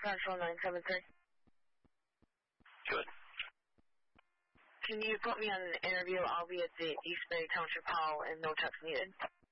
Central 973. Good. Can you put me on an interview? I'll be at the East Bay Township Hall and no text needed.